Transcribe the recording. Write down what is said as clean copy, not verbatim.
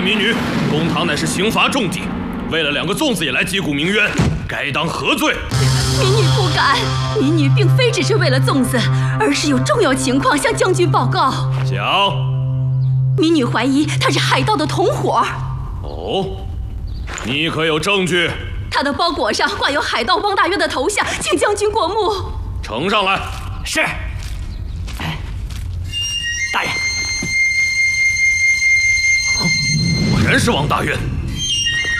民女，公堂乃是刑罚重地，为了2个粽子也来击鼓鸣冤，该当何罪？ 民女不敢，民女并非只是为了粽子，而是有重要情况向将军报告。 讲。 民女怀疑他是海盗的同伙。 哦，你可有证据？ 他的包裹上挂有海盗汪大渊的头像，请将军过目。 呈上来。 是。大人。 果然是汪大渊。